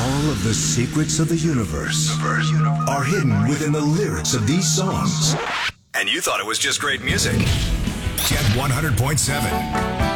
All of the secrets of the universe are hidden within the lyrics of these songs. And you thought it was just great music. Get 100.7.